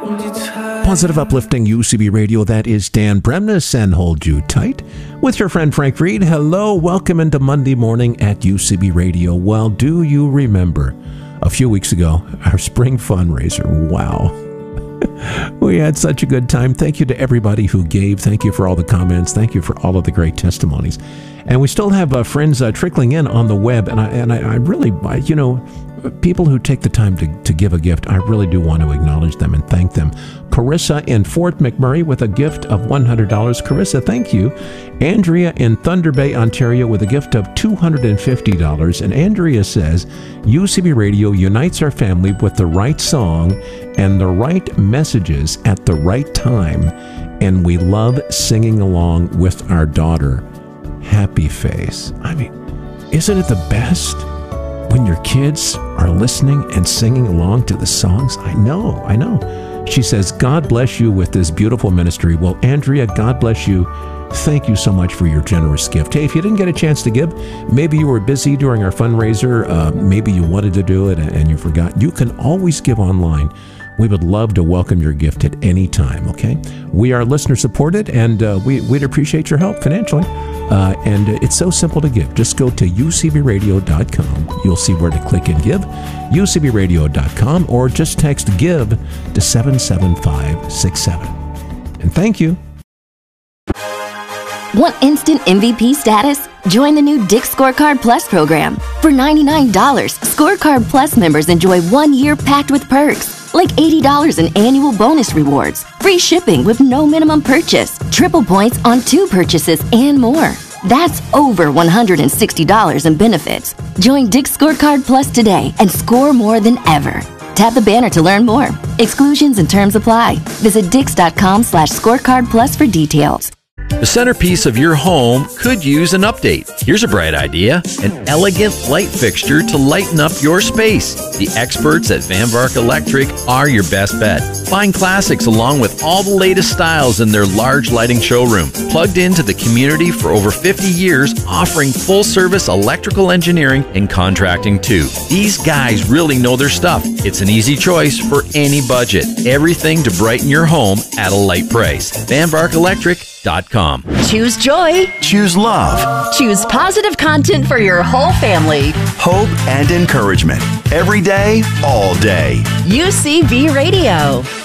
Positive, uplifting UCB Radio. That is Dan Bremnes and Hold You Tight with your friend Frank Reed. Hello, welcome into Monday morning at UCB Radio. Well, do you remember a few weeks ago, our spring fundraiser? Wow. We had such a good time. Thank you to everybody who gave. Thank you for all the comments. Thank you for all of the great testimonies. And we still have friends trickling in on the web. And I really, you know, people who take the time to give a gift, I really do want to acknowledge them and thank them. Carissa in Fort McMurray with a gift of $100. Carissa, thank you. Andrea in Thunder Bay, Ontario with a gift of $250. And Andrea says, UCB Radio unites our family with the right song and the right messages at the right time. And we love singing along with our daughter. Happy face. I mean, isn't it the best when your kids are listening and singing along to the songs? I know. She says, God bless you with this beautiful ministry. Well, Andrea, God bless you. Thank you so much for your generous gift. Hey, if you didn't get a chance to give, maybe you were busy during our fundraiser, maybe you wanted to do it and you forgot, you can always give online. We would love to welcome your gift at any time, okay? We are listener supported, and we'd appreciate your help financially. And it's so simple to give. Just go to ucbradio.com. You'll see where to click and give, ucbradio.com, or just text GIVE to 77567. And thank you. Want instant MVP status? Join the new Dick's Scorecard Plus program. For $99, Scorecard Plus members enjoy 1 year packed with perks, like $80 in annual bonus rewards, free shipping with no minimum purchase, triple points on 2 purchases, and more. That's over $160 in benefits. Join Dick's Scorecard Plus today and score more than ever. Tap the banner to learn more. Exclusions and terms apply. Visit dix.com/scorecard plus for details. The centerpiece of your home could use an update. Here's a bright idea: an elegant light fixture to lighten up your space. The experts at Van Vark Electric are your best bet. Find classics along with all the latest styles in their large lighting showroom. Plugged into the community for over 50 years, offering full-service electrical engineering and contracting too. These guys really know their stuff. It's an easy choice for any budget. Everything to brighten your home at a light price. VanVarkElectric.com. Choose joy. Choose love. Choose positive content for your whole family. Hope and encouragement. Every day, all day. UCB Radio.